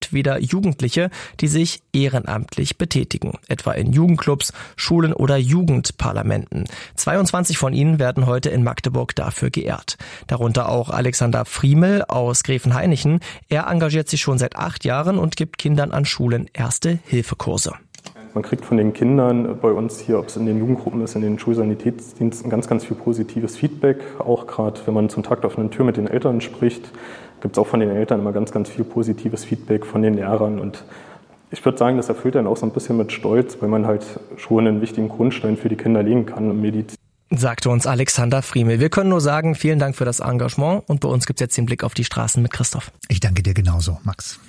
und wieder Jugendliche, die sich ehrenamtlich betätigen, etwa in Jugendclubs, Schulen oder Jugendparlamenten. 22 von ihnen werden heute in Magdeburg dafür geehrt. Darunter auch Alexander Friemel aus Gräfenhainichen. Er engagiert sich schon seit 8 Jahren und gibt Kindern an Schulen Erste-Hilfe-Kurse. Man kriegt von den Kindern bei uns hier, ob es in den Jugendgruppen ist, in den Schulsanitätsdiensten, ganz, ganz viel positives Feedback. Auch gerade, wenn man zum Tag der offenen Tür mit den Eltern spricht, gibt es auch von den Eltern immer ganz, ganz viel positives Feedback von den Lehrern. Und ich würde sagen, das erfüllt dann auch so ein bisschen mit Stolz, weil man halt schon einen wichtigen Grundstein für die Kinder legen kann im Medizin. Sagte uns Alexander Friemel. Wir können nur sagen, vielen Dank für das Engagement und bei uns gibt's jetzt den Blick auf die Straßen mit Christoph. Ich danke dir genauso, Max.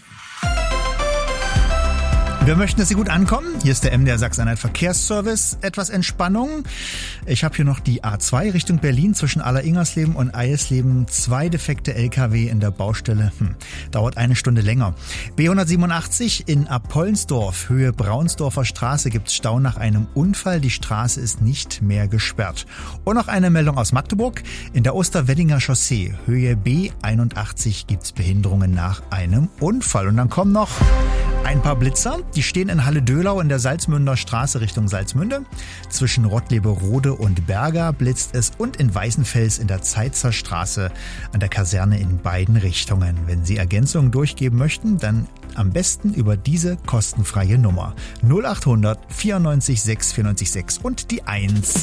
Wir möchten, dass Sie gut ankommen. Hier ist der MDR Sachsen-Anhalt Verkehrsservice. Etwas Entspannung. Ich habe hier noch die A2 Richtung Berlin zwischen Aller-Ingersleben und Eilsleben. 2 defekte LKW in der Baustelle. Dauert 1 Stunde länger. B187 in Apollensdorf, Höhe Braunsdorfer Straße, gibt's Stau nach einem Unfall. Die Straße ist nicht mehr gesperrt. Und noch eine Meldung aus Magdeburg. In der Osterweddinger Chaussee, Höhe B81, gibt's Behinderungen nach einem Unfall. Und dann kommen noch ein paar Blitzer. Die stehen in Halle-Dölau in der Salzmünder Straße Richtung Salzmünde. Zwischen Rottleberode und Berger blitzt es und in Weißenfels in der Zeitzer Straße an der Kaserne in beiden Richtungen. Wenn Sie Ergänzungen durchgeben möchten, dann am besten über diese kostenfreie Nummer 0800 94 6 94 6 und die 1.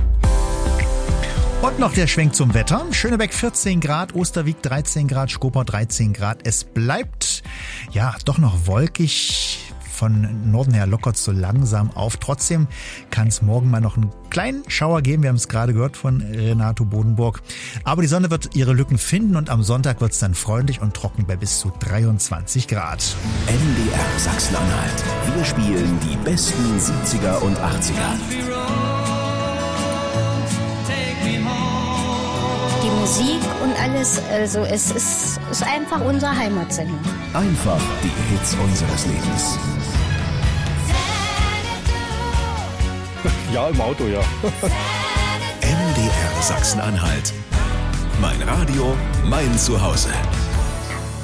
Und noch der Schwenk zum Wetter. Schönebeck 14 Grad, Osterwieck 13 Grad, Skopau 13 Grad. Es bleibt ja doch noch wolkig. Von Norden her lockert es so langsam auf. Trotzdem kann es morgen mal noch einen kleinen Schauer geben. Wir haben es gerade gehört von Renato Bodenburg. Aber die Sonne wird ihre Lücken finden und am Sonntag wird es dann freundlich und trocken bei bis zu 23 Grad. MDR Sachsen-Anhalt. Wir spielen die besten 70er und 80er. Die Musik und alles, also es ist einfach unser Heimatsender. Einfach die Hits unseres Lebens. Ja, im Auto, ja. MDR Sachsen-Anhalt. Mein Radio, mein Zuhause.